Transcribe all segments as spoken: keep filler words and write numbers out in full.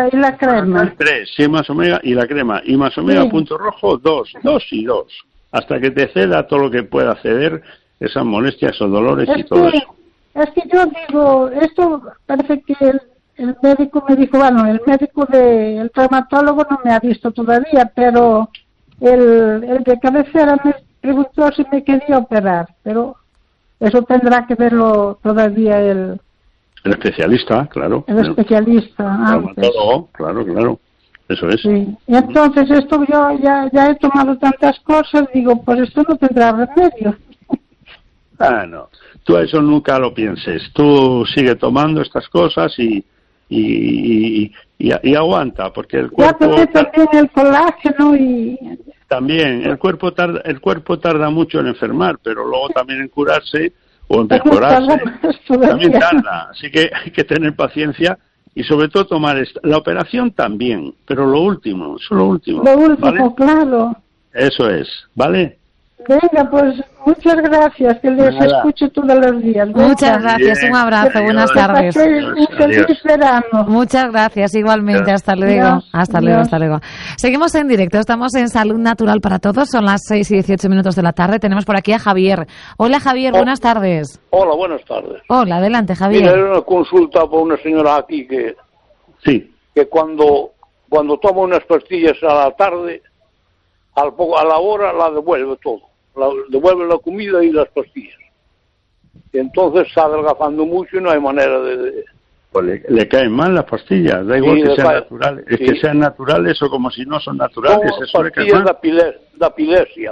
la, y la crema. Tres, sí, más omega, y la crema. Y más omega, sí. Punto rojo, dos, dos y dos. Hasta que te ceda todo lo que pueda ceder, esas molestias o dolores es y todo que, eso. Es que yo digo, esto parece que el, el médico me dijo, bueno, el médico de, el traumatólogo no me ha visto todavía, pero el, el de cabecera me preguntó si me quería operar, pero eso tendrá que verlo todavía el... El especialista, claro. El especialista. El traumatólogo, claro, claro. Eso es. Sí. Y entonces esto yo ya, ya he tomado tantas cosas, digo, pues esto no tendrá remedio. Ah, no. Tú eso nunca lo pienses. Tú sigue tomando estas cosas y y, y, y, y aguanta, porque el cuerpo... Ya tomé también el colágeno y... También, el cuerpo tarda, el cuerpo tarda mucho en enfermar, pero luego también en curarse o en mejorarse. También tarda. Así que hay que tener paciencia y sobre todo tomar esta. La operación también, pero lo último, eso es lo último. Lo último, ¿vale? Claro. Eso es, ¿vale? Venga, pues muchas gracias, que les Nada. escucho todos los días. Venga. Muchas gracias, Bien. un abrazo, Adiós. buenas tardes. Un feliz verano. Muchas gracias, igualmente, Adiós. hasta luego. Adiós. Hasta luego, Adiós. hasta luego. Seguimos en directo, estamos en Salud Natural para Todos, son las seis y dieciocho minutos de la tarde, tenemos por aquí a Javier. Hola Javier, oh. buenas tardes. Hola, buenas tardes. Hola, adelante Javier. Mira, era una consulta por una señora aquí que, sí. que cuando, cuando toma unas pastillas a la tarde, al poco, a la hora la devuelve todo. La, devuelve la comida y las pastillas. Y entonces está adelgazando mucho y no hay manera de... de... Pues le, le caen mal las pastillas, da igual sí, que sean cae. naturales. Es sí. que sean naturales o como si no son naturales. Son eso pastillas de, apile, de epilepsia.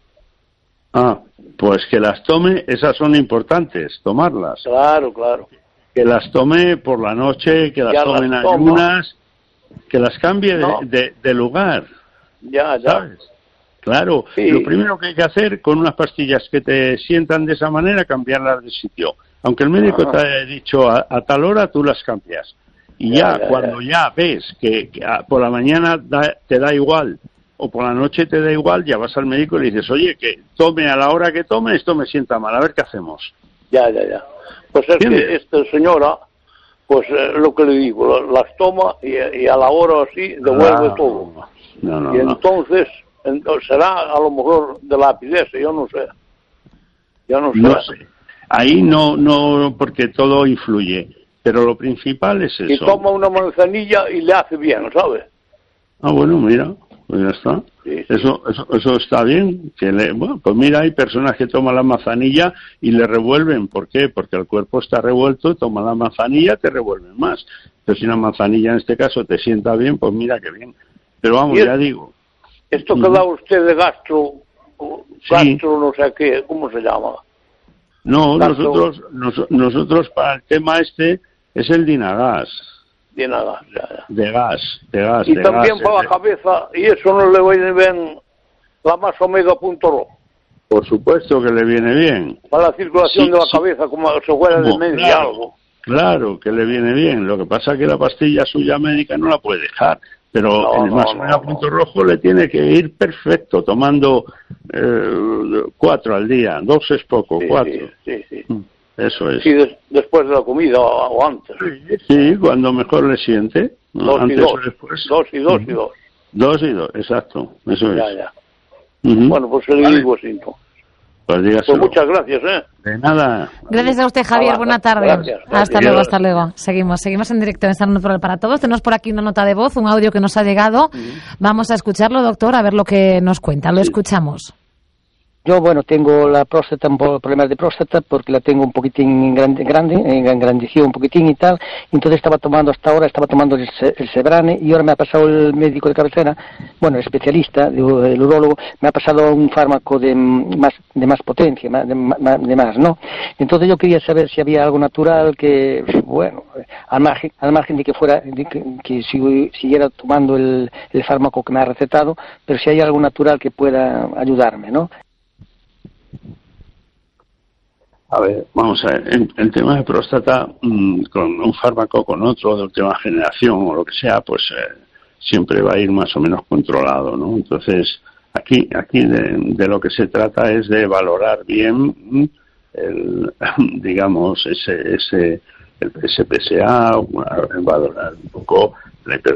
Ah, pues que las tome, esas son importantes, tomarlas. Claro, claro. Que las tome por la noche, que las ya tome en ayunas, que las cambie no. de, de, de lugar. Ya, ya. ¿Sabes? Claro, sí. Lo primero que hay que hacer con unas pastillas que te sientan de esa manera, cambiarlas de sitio. Aunque el médico Ajá. te haya dicho a, a tal hora, tú las cambias. Y ya, ya, ya cuando ya, ya ves que, que a, por la mañana da, te da igual o por la noche te da igual, ya vas al médico y le dices, oye, que tome a la hora que tome, esto me sienta mal, a ver qué hacemos. Ya, ya, ya. Pues es ¿Entiendes? que esta señora, pues eh, lo que le digo, las toma y, y a la hora así devuelve ah, todo. No, no, y entonces... No. Entonces, será a lo mejor de la epilepsia, yo no sé. Yo no sé. No sé. Ahí no, no, porque todo influye. Pero lo principal es eso. Y toma una manzanilla y le hace bien, ¿sabes? Ah, bueno, mira, pues ya está. Sí, sí. Eso, eso, eso está bien. Que le, bueno, pues mira, hay personas que toman la manzanilla y le revuelven. ¿Por qué? Porque el cuerpo está revuelto, toma la manzanilla, te revuelven más. Pero si una manzanilla en este caso te sienta bien, pues mira qué bien. Pero vamos, ya digo. Esto que da usted de gastro, gastro sí. no sé qué, ¿cómo se llama? No, gastro. nosotros nos, nosotros para el tema este es el Dinagas. Dinagas, ya, ya. De gas, de gas. Y de también gas, para de... la cabeza, y eso no le viene bien la más omega punto ro. Por supuesto que le viene bien. Para la circulación sí, de la sí. cabeza, como se fuera de medio claro, algo. Claro que le viene bien, lo que pasa es que la pastilla suya médica no la puede dejar. Pero no, el más omega no, punto no. rojo le tiene que ir perfecto, tomando eh, cuatro al día. Dos es poco, sí, cuatro. Sí, sí, sí. Eso es. Sí, des, después de la comida o, o antes. Sí, sí, cuando mejor le siente. ¿no? Dos Antes y dos. o después. Dos y dos uh-huh. y dos. Dos y dos, exacto. Eso ya, es. Ya, uh-huh. Bueno, pues le vale. digo así, entonces. Pues dígaselo. Pues muchas gracias, ¿eh? De nada. Gracias a usted, Javier. Hola, Buena tarde. Gracias, gracias. Hasta luego, hasta luego. Seguimos, seguimos en directo en Salud Natural para Todos. Tenemos por aquí una nota de voz, un audio que nos ha llegado. Uh-huh. Vamos a escucharlo, doctor, a ver lo que nos cuenta. Lo sí. escuchamos. Yo, bueno, tengo la próstata, un poco problemas de próstata, porque la tengo un poquitín grande, grande, engrandeció un poquitín y tal. Entonces estaba tomando, hasta ahora estaba tomando el, el Sebrane, y ahora me ha pasado el médico de cabecera, bueno, el especialista, el urólogo, me ha pasado un fármaco de más, de más potencia, de, de más, ¿no? Entonces yo quería saber si había algo natural que, bueno, al margen, al margen de que fuera, de que, que si, siguiera tomando el, el fármaco que me ha recetado, pero si hay algo natural que pueda ayudarme, ¿no? A ver, vamos a ver, en el tema de próstata, mmm, con un fármaco, con otro de última generación o lo que sea, pues eh, siempre va a ir más o menos controlado, ¿no? Entonces, aquí aquí de, de lo que se trata es de valorar bien, el, digamos, ese ese el ese P S A, valorar un poco la